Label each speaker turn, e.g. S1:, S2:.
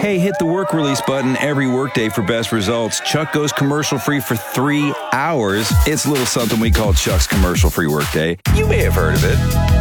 S1: Hey, hit the work release button every workday for best results. Chuck goes commercial-free for 3 hours. It's a little something we call Chuck's commercial-free workday. You may have heard of it.